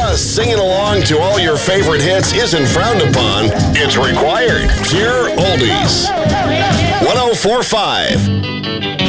Singing along to all your favorite hits isn't frowned upon. It's required. Pure oldies. 104.5